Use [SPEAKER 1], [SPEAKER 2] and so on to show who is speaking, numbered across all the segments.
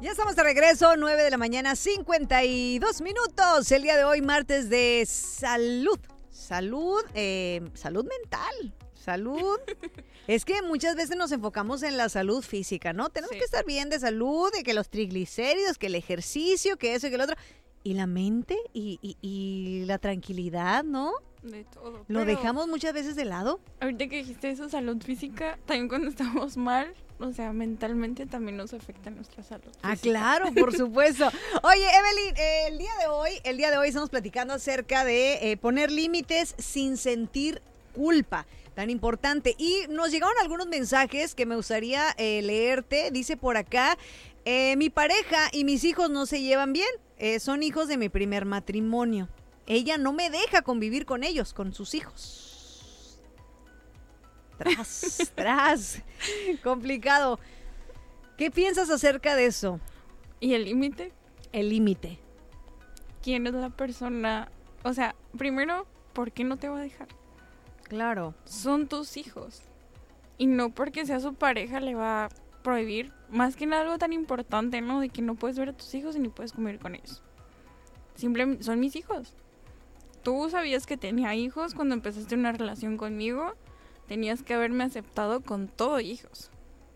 [SPEAKER 1] Ya estamos de regreso, 9 de la mañana, 52 minutos. El día de hoy, martes de salud. Salud mental. Salud. Es que muchas veces nos enfocamos en la salud física, ¿no? Tenemos que estar bien de salud, de que los triglicéridos, que el ejercicio, que eso y que lo otro. Y la mente y la tranquilidad, ¿no?
[SPEAKER 2] De todo.
[SPEAKER 1] Lo dejamos muchas veces de lado.
[SPEAKER 2] Ahorita que dijiste eso, salud física, también cuando estamos mal, o sea, mentalmente también nos afecta nuestra salud física.
[SPEAKER 1] Ah, claro, por supuesto. Oye, Evelyn, el día de hoy estamos platicando acerca de poner límites sin sentir culpa. Tan importante. Y nos llegaron algunos mensajes que me gustaría leerte. Dice por acá, mi pareja y mis hijos no se llevan bien. Son hijos de mi primer matrimonio. Ella no me deja convivir con ellos, con sus hijos. Tras. Complicado. ¿Qué piensas acerca de eso?
[SPEAKER 2] ¿Y el límite?
[SPEAKER 1] El límite.
[SPEAKER 2] ¿Quién es la persona? O sea, primero, ¿por qué no te va a dejar?
[SPEAKER 1] Claro.
[SPEAKER 2] Son tus hijos. Y no porque sea su pareja le va a prohibir. Más que nada algo tan importante, ¿no? De que no puedes ver a tus hijos y ni puedes convivir con ellos. Simplemente son mis hijos. Tú sabías que tenía hijos cuando empezaste una relación conmigo. Tenías que haberme aceptado con todo hijos.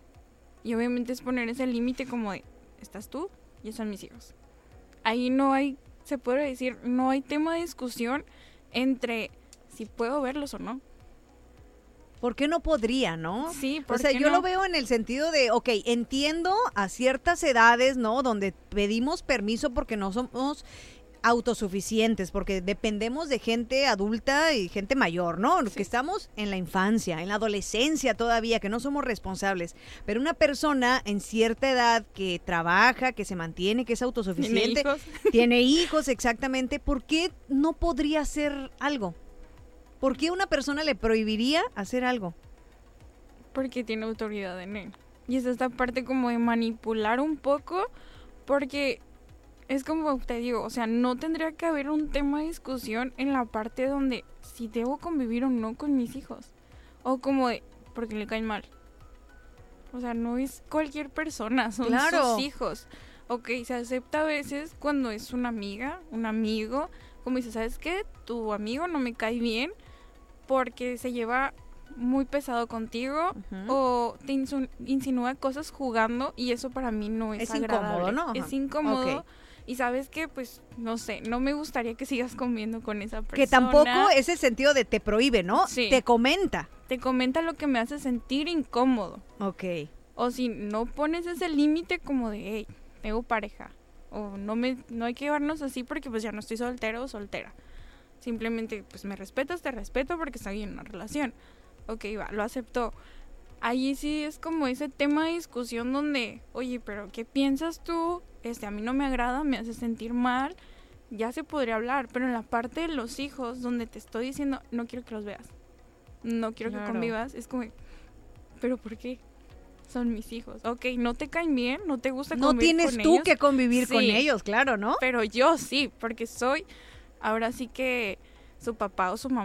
[SPEAKER 2] Y obviamente es poner ese límite como de, estás tú y son mis hijos. Ahí no hay, se puede decir, no hay tema de discusión entre si puedo verlos o no.
[SPEAKER 1] ¿Por qué no podría, no?
[SPEAKER 2] Sí,
[SPEAKER 1] o sea, yo lo veo en el sentido de, ok, entiendo a ciertas edades, ¿no? Donde pedimos permiso porque no somos autosuficientes, porque dependemos de gente adulta y gente mayor, ¿no? Sí. Que estamos en la infancia, en la adolescencia todavía, que no somos responsables. Pero una persona en cierta edad que trabaja, que se mantiene, que es autosuficiente, tiene hijos, exactamente, ¿por qué no podría hacer algo? ¿Por qué una persona le prohibiría hacer algo?
[SPEAKER 2] Porque tiene autoridad en él. Y es esta parte como de manipular un poco, porque es como te digo, o sea, no tendría que haber un tema de discusión en la parte donde si debo convivir o no con mis hijos. O como de, porque le caen mal. O sea, no es cualquier persona, son sus hijos. Ok, se acepta a veces cuando es una amiga, un amigo, como dice, ¿sabes qué? Tu amigo no me cae bien porque se lleva muy pesado contigo, o te insinúa cosas jugando y eso para mí no es agradable.
[SPEAKER 1] Incómodo, ¿no?
[SPEAKER 2] Es incómodo. Okay. Y sabes que, pues, no sé, no me gustaría que sigas conviviendo con esa persona.
[SPEAKER 1] Que tampoco es el sentido de te prohíbe, ¿no? Sí. Te comenta.
[SPEAKER 2] Te comenta lo que me hace sentir incómodo.
[SPEAKER 1] Ok.
[SPEAKER 2] O si no pones ese límite como de, hey, tengo pareja. O no hay que llevarnos así porque pues ya no estoy soltero o soltera. Simplemente, pues me respetas, te respeto porque estoy en una relación. Ok, va, lo aceptó. Ahí sí es como ese tema de discusión donde, oye, pero ¿qué piensas tú? A mí no me agrada, me hace sentir mal. Ya se podría hablar, pero en la parte de los hijos, donde te estoy diciendo, no quiero que los veas. No quiero que convivas. Es como, ¿pero por qué? Son mis hijos. Ok, no te caen bien, no te gusta convivir con ellos.
[SPEAKER 1] No tienes tú que convivir con ellos, claro, ¿no?
[SPEAKER 2] Pero yo sí, porque soy, ahora sí que su papá o su mamá.